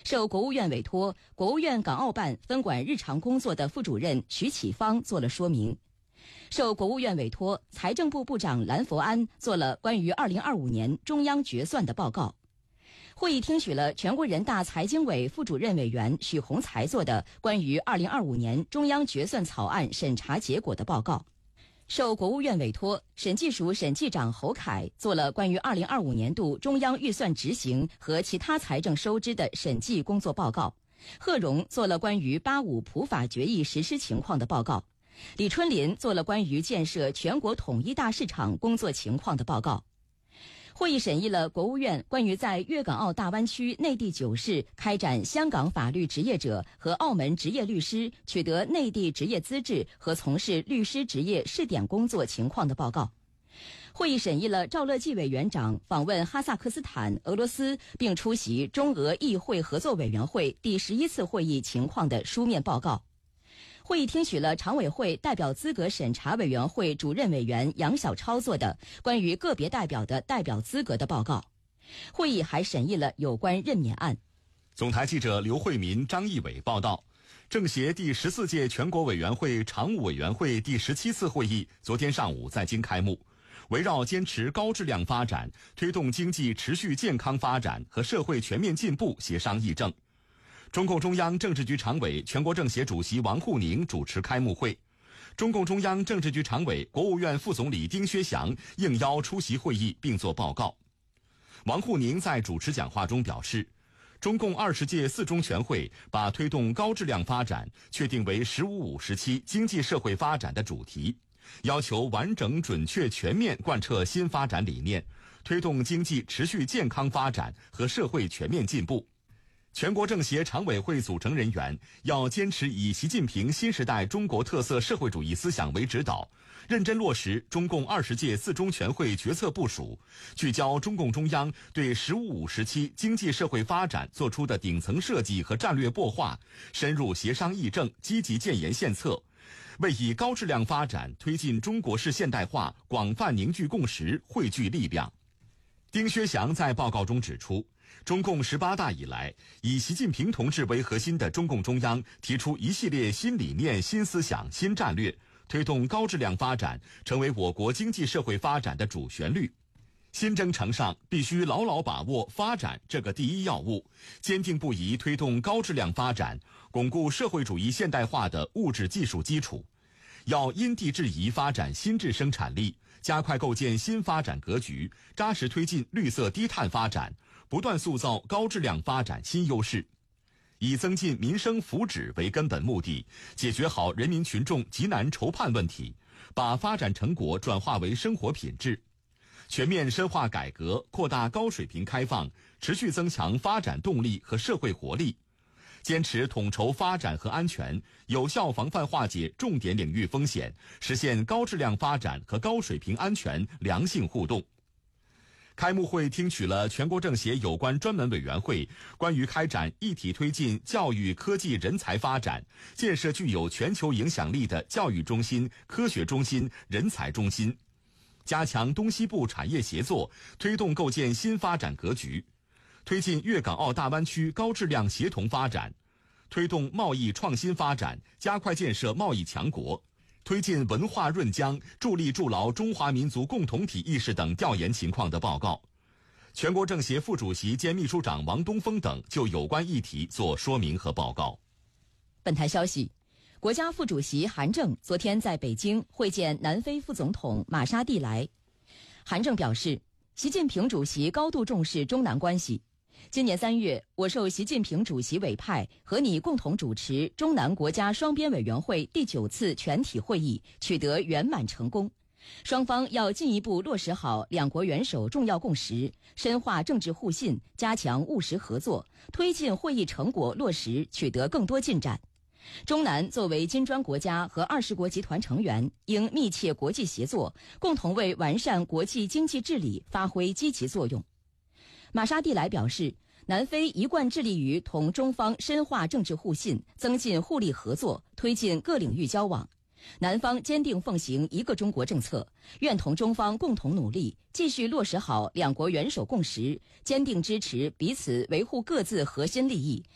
受国务院委托，国务院港澳办分管日常工作的副主任徐启芳做了说明。受国务院委托，财政部部长蓝佛安做了关于2025年中央决算的报告。会议听取了全国人大财经委副主任委员许宏才做的关于2025年中央决算草案审查结果的报告。受国务院委托，审计署审计长侯凯做了关于2025年度中央预算执行和其他财政收支的审计工作报告。贺荣做了关于85普法决议实施情况的报告。李春林做了关于建设全国统一大市场工作情况的报告。会议审议了国务院关于在粤港澳大湾区内地9市开展香港法律职业者和澳门执业律师取得内地执业资质和从事律师职业试点工作情况的报告。会议审议了赵乐际委员长访问哈萨克斯坦、俄罗斯并出席中俄议会合作委员会第11次会议情况的书面报告。会议听取了常委会代表资格审查委员会主任委员杨晓超做的关于个别代表的代表资格的报告。会议还审议了有关任免案。 总台记者刘慧民、张义伟报道，政协第14届全国委员会常务委员会第17次会议昨天上午在京开幕，围绕坚持高质量发展、推动经济持续健康发展和社会全面进步协商议政。中共中央政治局常委、全国政协主席王沪宁主持开幕会，中共中央政治局常委、国务院副总理丁薛祥应邀出席会议并作报告。王沪宁在主持讲话中表示，中共20届4中全会把推动高质量发展确定为“15+5”时期经济社会发展的主题，要求完整、准确、全面贯彻新发展理念，推动经济持续健康发展和社会全面进步。全国政协常委会组成人员要坚持以习近平新时代中国特色社会主义思想为指导，认真落实中共20届4中全会决策部署，聚焦中共中央对“15+5”时期经济社会发展作出的顶层设计和战略擘画，深入协商议政，积极建言献策，为以高质量发展推进中国式现代化广泛凝聚共识，汇聚力量。丁薛祥在报告中指出，中共18大以来，以习近平同志为核心的中共中央提出一系列新理念、新思想、新战略，推动高质量发展成为我国经济社会发展的主旋律。新征程上必须牢牢把握发展这个第一要务，坚定不移推动高质量发展，巩固社会主义现代化的物质技术基础。要因地制宜发展新质生产力，加快构建新发展格局，扎实推进绿色低碳发展，不断塑造高质量发展新优势。以增进民生福祉为根本目的，解决好人民群众急难愁盼问题，把发展成果转化为生活品质。全面深化改革，扩大高水平开放，持续增强发展动力和社会活力。坚持统筹发展和安全，有效防范化解重点领域风险，实现高质量发展和高水平安全良性互动。开幕会听取了全国政协有关专门委员会关于开展一体推进教育科技人才发展，建设具有全球影响力的教育中心、科学中心、人才中心，加强东西部产业协作，推动构建新发展格局，推进粤港澳大湾区高质量协同发展，推动贸易创新发展，加快建设贸易强国，推进文化润疆，助力筑牢中华民族共同体意识等调研情况的报告。全国政协副主席兼秘书长王东峰等就有关议题做说明和报告。 本台消息，国家副主席韩正昨天在北京会见南非副总统马沙蒂莱。韩正表示，习近平主席高度重视中南关系。今年3月，我受习近平主席委派，和你共同主持中南国家双边委员会第9次全体会议，取得圆满成功。双方要进一步落实好两国元首重要共识，深化政治互信，加强务实合作，推进会议成果落实取得更多进展。中南作为金砖国家和20国集团成员，应密切国际协作，共同为完善国际经济治理发挥积极作用。马沙蒂莱表示，南非一贯致力于同中方深化政治互信，增进互利合作，推进各领域交往。南方坚定奉行一个中国政策，愿同中方共同努力，继续落实好两国元首共识，坚定支持彼此维护各自核心利益，